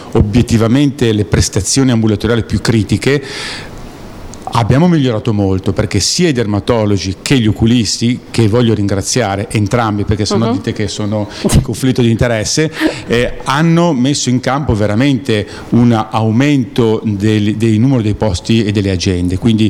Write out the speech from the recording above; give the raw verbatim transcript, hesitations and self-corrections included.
obiettivamente le prestazioni ambulatoriali più critiche, abbiamo migliorato molto, perché sia i dermatologi che gli oculisti, che voglio ringraziare entrambi perché sennò uh-huh. dite che sono in conflitto di interesse, eh, hanno messo in campo veramente un aumento del, dei numeri dei posti e delle agende, quindi